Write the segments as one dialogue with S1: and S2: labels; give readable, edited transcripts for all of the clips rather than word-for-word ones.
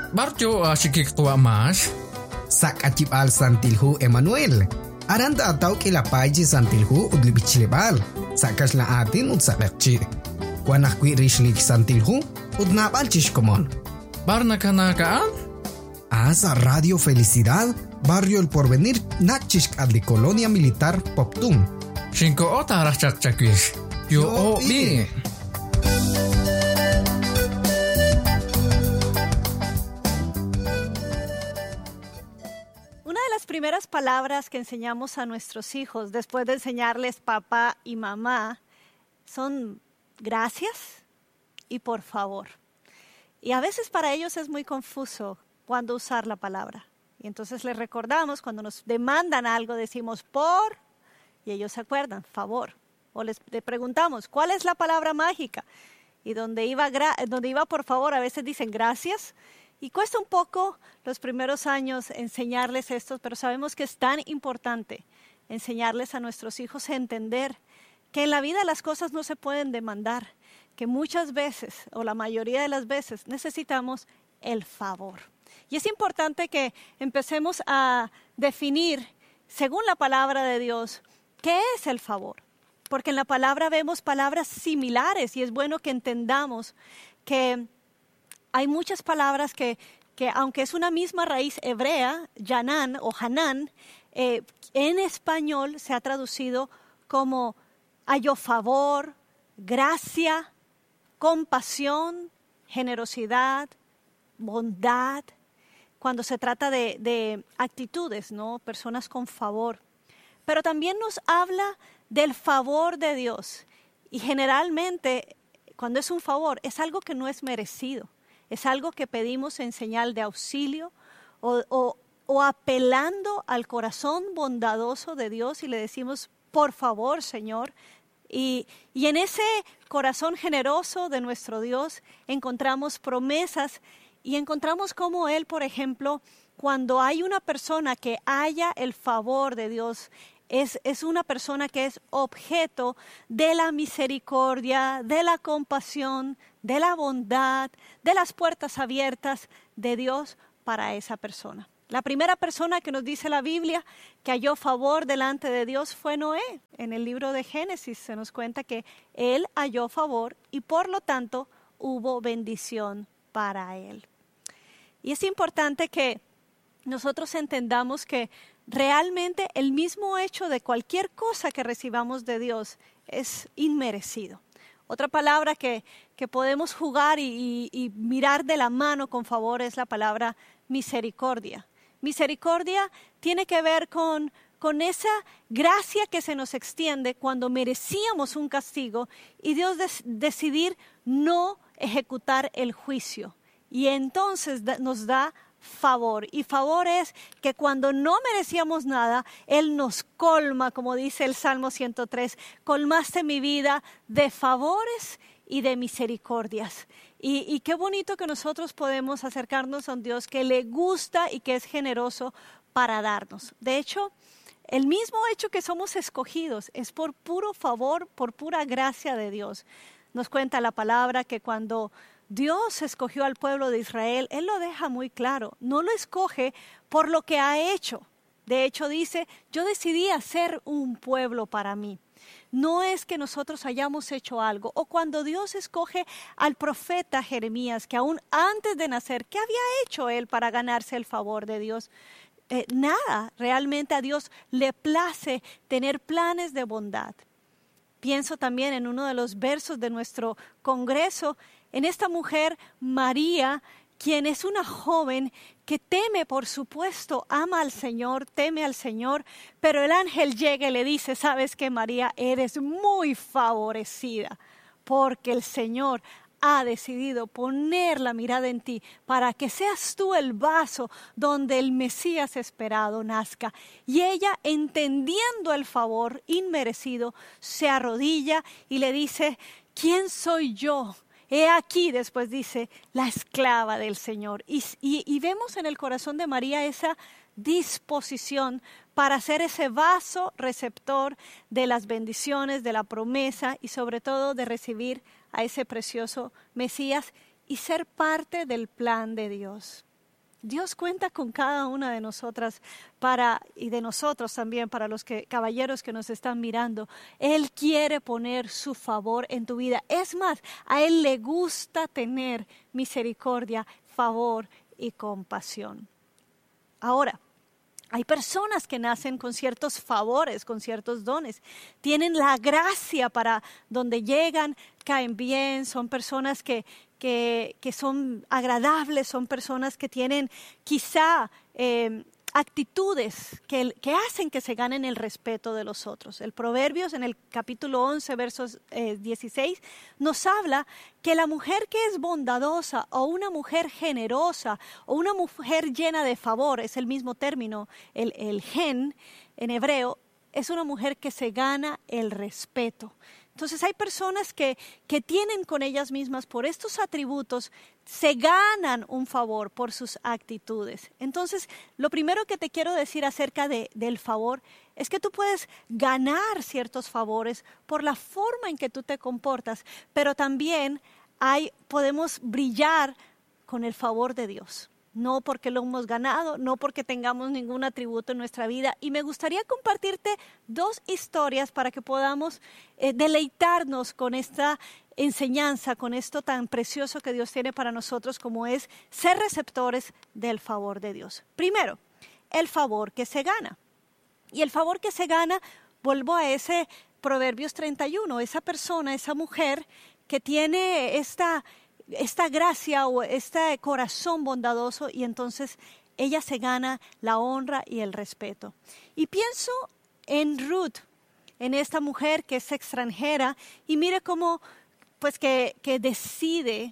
S1: Barjo shikik tua mas.
S2: Sak achip al santilhu Emmanuel. Aranda ataw kilapaji santilhu udlibichilebal. Sakas la atin utsakakchi. Wanakwi rishlik santilhu udnabal chishkomon.
S1: Barna kanakaan?
S2: Asa Radio Felicidad, Barrio El Porvenir, Nakchishk adli Colonia Militar Poptum.
S1: Shinko ota rachakchakwish. Yo o bi.
S3: Una de las primeras palabras que enseñamos a nuestros hijos después de enseñarles papá y mamá son gracias y por favor. Y a veces para ellos es muy confuso cuándo usar la palabra. Y entonces les recordamos, cuando nos demandan algo, decimos por, y ellos se acuerdan, favor. O le preguntamos, ¿cuál es la palabra mágica? Y donde iba por favor, a veces dicen gracias. Y cuesta un poco los primeros años enseñarles esto, pero sabemos que es tan importante enseñarles a nuestros hijos a entender que en la vida las cosas no se pueden demandar, que muchas veces, o la mayoría de las veces, necesitamos el favor. Y es importante que empecemos a definir, según la palabra de Dios, ¿qué es el favor? Porque en la palabra vemos palabras similares y es bueno que entendamos que hay muchas palabras que aunque es una misma raíz hebrea, Yanán o Hanán, en español se ha traducido como halló favor, gracia, compasión, generosidad, bondad, cuando se trata de actitudes, ¿no? Personas con favor. Pero también nos habla del favor de Dios. Y generalmente, cuando es un favor, es algo que no es merecido. Es algo que pedimos en señal de auxilio o apelando al corazón bondadoso de Dios y le decimos, por favor, Señor. Y en ese corazón generoso de nuestro Dios encontramos promesas y encontramos como Él, por ejemplo, cuando hay una persona que haya el favor de Dios, es una persona que es objeto de la misericordia, de la compasión, de la bondad, de las puertas abiertas de Dios para esa persona. La primera persona que nos dice la Biblia que halló favor delante de Dios fue Noé. En el libro de Génesis se nos cuenta que él halló favor y por lo tanto hubo bendición para él. Y es importante que nosotros entendamos que realmente el mismo hecho de cualquier cosa que recibamos de Dios es inmerecido. Otra palabra que podemos jugar y mirar de la mano con favor es la palabra misericordia. Misericordia tiene que ver con esa gracia que se nos extiende cuando merecíamos un castigo y Dios decidir no ejecutar el juicio. Y entonces nos da favor. Y favor es que cuando no merecíamos nada, Él nos colma, como dice el Salmo 103, colmaste mi vida de favores y de misericordias. Y qué bonito que nosotros podemos acercarnos a un Dios que le gusta y que es generoso para darnos. De hecho, el mismo hecho que somos escogidos es por puro favor, por pura gracia de Dios. Nos cuenta la palabra que cuando Dios escogió al pueblo de Israel, Él lo deja muy claro. No lo escoge por lo que ha hecho. De hecho dice, yo decidí hacer un pueblo para mí. No es que nosotros hayamos hecho algo. O cuando Dios escoge al profeta Jeremías, que aún antes de nacer, ¿qué había hecho él para ganarse el favor de Dios? Nada. Realmente a Dios le place tener planes de bondad. Pienso también en uno de los versos de nuestro congreso, en esta mujer María, quien es una joven que teme, por supuesto, ama al Señor, teme al Señor, pero el ángel llega y le dice, ¿sabes qué, María? Eres muy favorecida porque el Señor ha decidido poner la mirada en ti para que seas tú el vaso donde el Mesías esperado nazca. Y ella, entendiendo el favor inmerecido, se arrodilla y le dice, ¿quién soy yo? He aquí, después dice, la esclava del Señor. Y vemos en el corazón de María esa disposición para ser ese vaso receptor de las bendiciones, de la promesa y sobre todo de recibir a ese precioso Mesías y ser parte del plan de Dios. Dios cuenta con cada una de nosotras y de nosotros también, para los caballeros que nos están mirando. Él quiere poner su favor en tu vida. Es más, a Él le gusta tener misericordia, favor y compasión. Ahora, hay personas que nacen con ciertos favores, con ciertos dones. Tienen la gracia para donde llegan, caen bien, son personas que son agradables, son personas que tienen quizá actitudes que hacen que se ganen el respeto de los otros. El Proverbios en el capítulo 11, versos 16, nos habla que la mujer que es bondadosa o una mujer generosa o una mujer llena de favor, es el mismo término, el gen en hebreo, es una mujer que se gana el respeto. Entonces hay personas que tienen con ellas mismas, por estos atributos, se ganan un favor por sus actitudes. Entonces, lo primero que te quiero decir acerca del favor es que tú puedes ganar ciertos favores por la forma en que tú te comportas, pero también podemos brillar con el favor de Dios. No porque lo hemos ganado, no porque tengamos ningún atributo en nuestra vida. Y me gustaría compartirte 2 historias para que podamos deleitarnos con esta enseñanza, con esto tan precioso que Dios tiene para nosotros, como es ser receptores del favor de Dios. Primero, el favor que se gana. Y el favor que se gana, vuelvo a ese Proverbios 31, esa persona, esa mujer que tiene esta gracia o este corazón bondadoso, y entonces ella se gana la honra y el respeto. Y pienso en Ruth, en esta mujer que es extranjera, y mire cómo pues que decide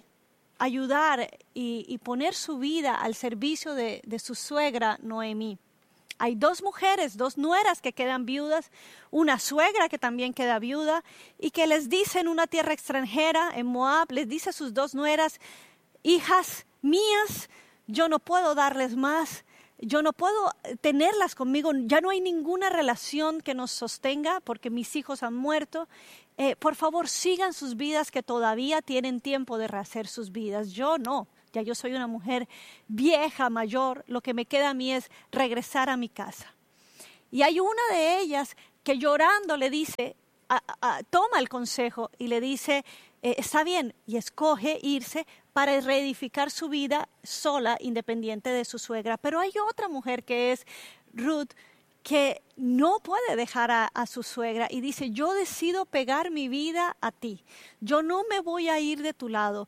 S3: ayudar y poner su vida al servicio de su suegra Noemí. Hay 2 mujeres, 2 nueras que quedan viudas, una suegra que también queda viuda, y que les dice en una tierra extranjera, en Moab, les dice a sus 2 nueras: hijas mías, yo no puedo darles más, yo no puedo tenerlas conmigo, ya no hay ninguna relación que nos sostenga porque mis hijos han muerto. Por favor, sigan sus vidas, que todavía tienen tiempo de rehacer sus vidas. Yo no. Ya yo soy una mujer vieja, mayor, lo que me queda a mí es regresar a mi casa. Y hay una de ellas que llorando le dice, toma el consejo y le dice, está bien, y escoge irse para reedificar su vida sola, independiente de su suegra. Pero hay otra mujer que es Ruth, que no puede dejar a su suegra y dice: yo decido pegar mi vida a ti, yo no me voy a ir de tu lado.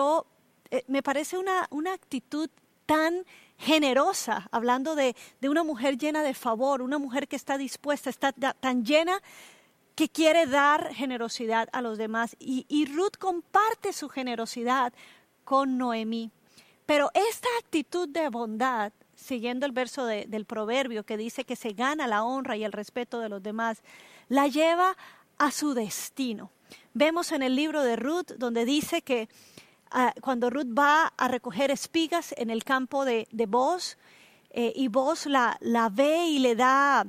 S3: Me parece una actitud tan generosa, hablando de una mujer llena de favor, una mujer que está dispuesta, está tan llena que quiere dar generosidad a los demás. Y Ruth comparte su generosidad con Noemí. Pero esta actitud de bondad, siguiendo el verso del proverbio que dice que se gana la honra y el respeto de los demás, la lleva a su destino. Vemos en el libro de Ruth donde dice que cuando Ruth va a recoger espigas en el campo de Booz, y Booz la ve y le da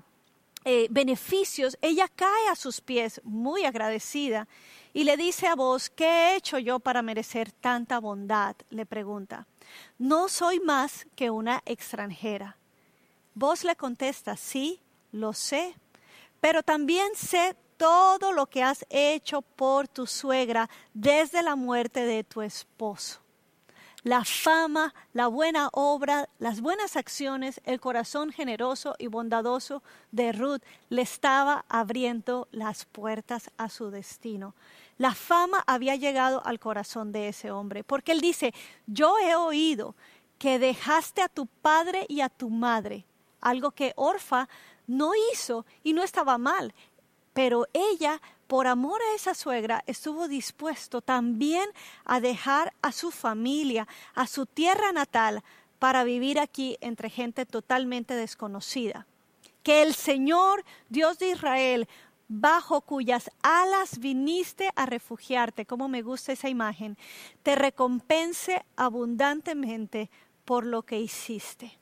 S3: beneficios, ella cae a sus pies muy agradecida y le dice a Booz: ¿qué he hecho yo para merecer tanta bondad?, le pregunta. No soy más que una extranjera. Booz le contesta: sí, lo sé, pero también sé todo lo que has hecho por tu suegra desde la muerte de tu esposo. La fama, la buena obra, las buenas acciones, el corazón generoso y bondadoso de Ruth le estaba abriendo las puertas a su destino. La fama había llegado al corazón de ese hombre, porque él dice: yo he oído que dejaste a tu padre y a tu madre, algo que Orfa no hizo y no estaba mal. Pero ella, por amor a esa suegra, estuvo dispuesto también a dejar a su familia, a su tierra natal, para vivir aquí entre gente totalmente desconocida. Que el Señor, Dios de Israel, bajo cuyas alas viniste a refugiarte, como me gusta esa imagen, te recompense abundantemente por lo que hiciste.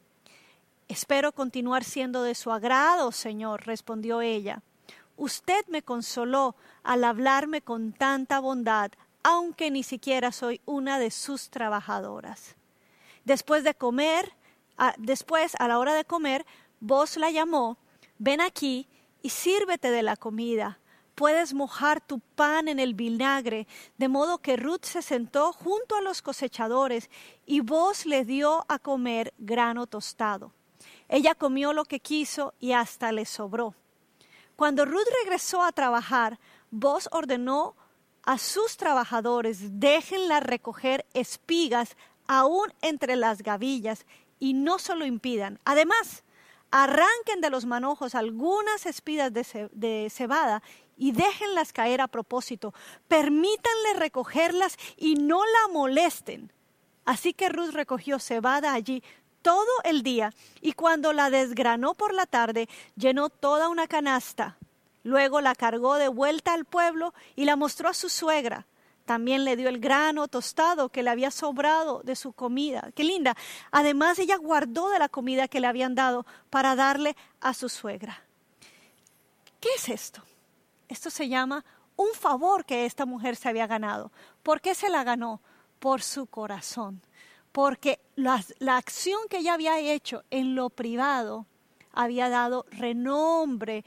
S3: Espero continuar siendo de su agrado, Señor, respondió ella. Usted me consoló al hablarme con tanta bondad, aunque ni siquiera soy una de sus trabajadoras. Después de comer, Después, a la hora de comer, Booz la llamó, ven aquí y sírvete de la comida. Puedes mojar tu pan en el vinagre. De modo que Ruth se sentó junto a los cosechadores y Booz le dio a comer grano tostado. Ella comió lo que quiso y hasta le sobró. Cuando Ruth regresó a trabajar, Booz ordenó a sus trabajadores, déjenla recoger espigas aún entre las gavillas y no se lo impidan. Además, arranquen de los manojos algunas espigas de cebada y déjenlas caer a propósito. Permítanle recogerlas y no la molesten. Así que Ruth recogió cebada allí todo el día y cuando la desgranó por la tarde, llenó toda una canasta. Luego la cargó de vuelta al pueblo y la mostró a su suegra. También le dio el grano tostado que le había sobrado de su comida. ¡Qué linda! Además, ella guardó de la comida que le habían dado para darle a su suegra. ¿Qué es esto? Esto se llama un favor que esta mujer se había ganado. ¿Por qué se la ganó? Por su corazón. Porque la acción que ella había hecho en lo privado había dado renombre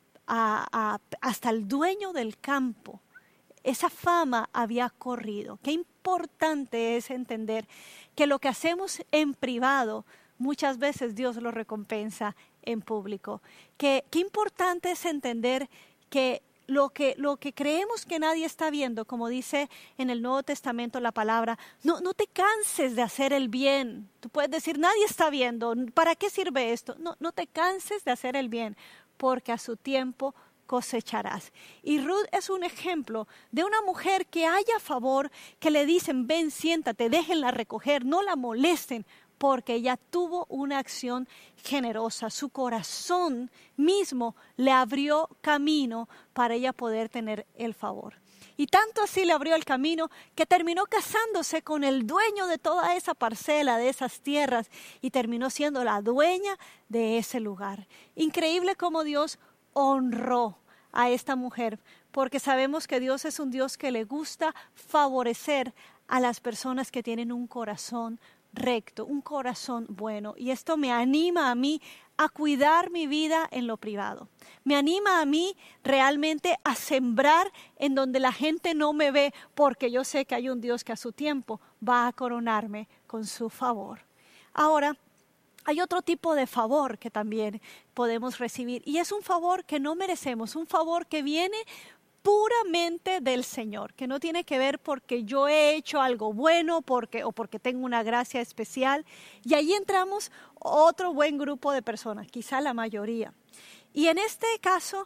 S3: hasta el dueño del campo. Esa fama había corrido. Qué importante es entender que lo que hacemos en privado, muchas veces Dios lo recompensa en público. Qué importante es entender que lo que creemos que nadie está viendo, como dice en el Nuevo Testamento la palabra, no te canses de hacer el bien. Tú puedes decir, nadie está viendo, ¿para qué sirve esto? No te canses de hacer el bien, porque a su tiempo cosecharás. Y Ruth es un ejemplo de una mujer que haya favor, que le dicen, ven, siéntate, déjenla recoger, no la molesten, porque ella tuvo una acción generosa. Su corazón mismo le abrió camino para ella poder tener el favor. Y tanto así le abrió el camino que terminó casándose con el dueño de toda esa parcela, de esas tierras, y terminó siendo la dueña de ese lugar. Increíble cómo Dios honró a esta mujer, porque sabemos que Dios es un Dios que le gusta favorecer a las personas que tienen un corazón recto, un corazón bueno. Y esto me anima a mí a cuidar mi vida en lo privado. Me anima a mí realmente a sembrar en donde la gente no me ve, porque yo sé que hay un Dios que a su tiempo va a coronarme con su favor. Ahora, hay otro tipo de favor que también podemos recibir y es un favor que no merecemos, un favor que viene puramente del Señor, que no tiene que ver porque yo he hecho algo bueno o porque tengo una gracia especial. Y ahí entramos otro buen grupo de personas, quizá la mayoría. Y en este caso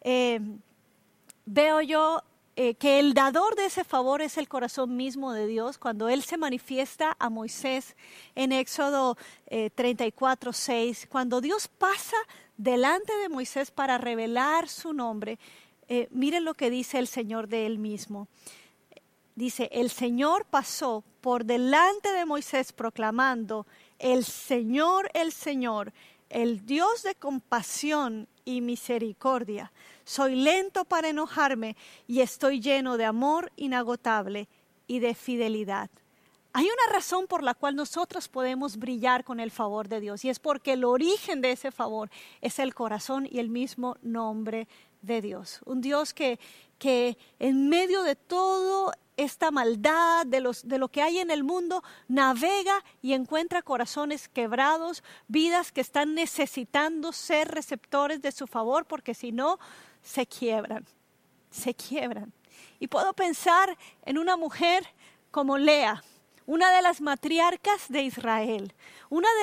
S3: veo yo que el dador de ese favor es el corazón mismo de Dios. Cuando Él se manifiesta a Moisés en Éxodo 34:6, cuando Dios pasa delante de Moisés para revelar su nombre, miren lo que dice el Señor de Él mismo. Dice, el Señor pasó por delante de Moisés proclamando, el Señor, el Dios de compasión y misericordia. Soy lento para enojarme y estoy lleno de amor inagotable y de fidelidad. Hay una razón por la cual nosotros podemos brillar con el favor de Dios y es porque el origen de ese favor es el corazón y el mismo nombre de Dios. Un Dios que en medio de todo esta maldad de lo que hay en el mundo, navega y encuentra corazones quebrados, vidas que están necesitando ser receptores de su favor, porque si no, se quiebran. Y puedo pensar en una mujer como Lea, una de las matriarcas de Israel, una de